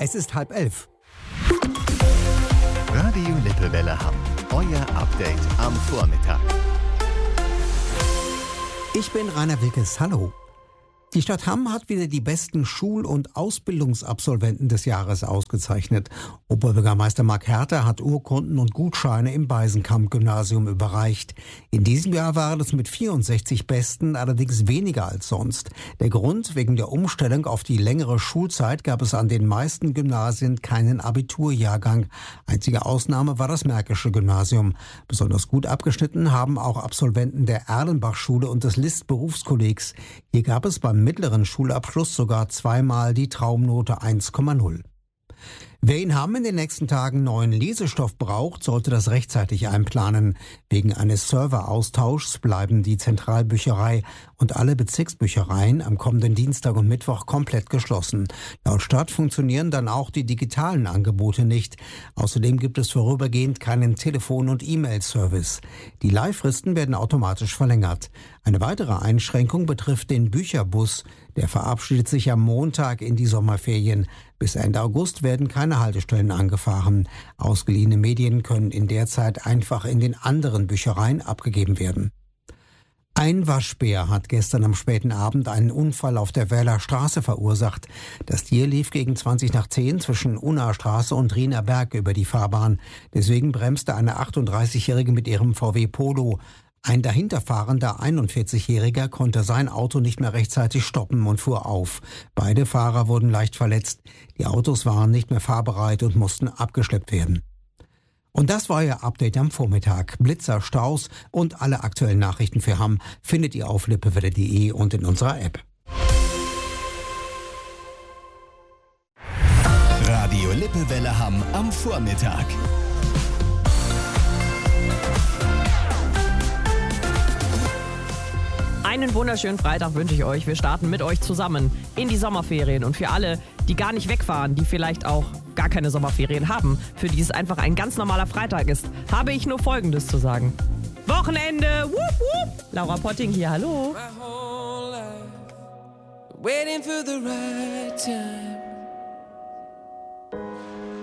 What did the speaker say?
Es ist 10:30. Radio Lippewelle Hamm. Euer Update am Vormittag. Ich bin Rainer Wilkes. Hallo. Die Stadt Hamm hat wieder die besten Schul- und Ausbildungsabsolventen des Jahres ausgezeichnet. Oberbürgermeister Marc Herter hat Urkunden und Gutscheine im Beisenkamp-Gymnasium überreicht. In diesem Jahr waren es mit 64 Besten allerdings weniger als sonst. Der Grund: wegen der Umstellung auf die längere Schulzeit gab es an den meisten Gymnasien keinen Abiturjahrgang. Einzige Ausnahme war das Märkische Gymnasium. Besonders gut abgeschnitten haben auch Absolventen der Erlenbach-Schule und des List-Berufskollegs. Hier gab es beim mittleren Schulabschluss sogar zweimal die Traumnote 1,0. Wer in Hamm in den nächsten Tagen neuen Lesestoff braucht, sollte das rechtzeitig einplanen. Wegen eines Serveraustauschs bleiben die Zentralbücherei und alle Bezirksbüchereien am kommenden Dienstag und Mittwoch komplett geschlossen. Laut Stadt funktionieren dann auch die digitalen Angebote nicht. Außerdem gibt es vorübergehend keinen Telefon- und E-Mail-Service. Die Leihfristen werden automatisch verlängert. Eine weitere Einschränkung betrifft den Bücherbus. Der verabschiedet sich am Montag in die Sommerferien. Bis Ende August werden keine Haltestellen angefahren. Ausgeliehene Medien können in der Zeit einfach in den anderen Büchereien abgegeben werden. Ein Waschbär hat gestern am späten Abend einen Unfall auf der Wähler Straße verursacht. Das Tier lief gegen 20:10 zwischen Unna-Straße und Riener Berg über die Fahrbahn. Deswegen bremste eine 38-Jährige mit ihrem VW Polo. Ein dahinterfahrender 41-Jähriger konnte sein Auto nicht mehr rechtzeitig stoppen und fuhr auf. Beide Fahrer wurden leicht verletzt. Die Autos waren nicht mehr fahrbereit und mussten abgeschleppt werden. Und das war Ihr Update am Vormittag. Blitzer, Staus und alle aktuellen Nachrichten für Hamm findet ihr auf lippewelle.de und in unserer App. Radio Lippewelle Hamm am Vormittag. Einen wunderschönen Freitag wünsche ich euch. Wir starten mit euch zusammen in die Sommerferien. Und für alle, die gar nicht wegfahren, die vielleicht auch gar keine Sommerferien haben, für die es einfach ein ganz normaler Freitag ist, habe ich nur Folgendes zu sagen. Wochenende! Wupp, wupp. Laura Potting hier, hallo. My whole life, waiting for the right time.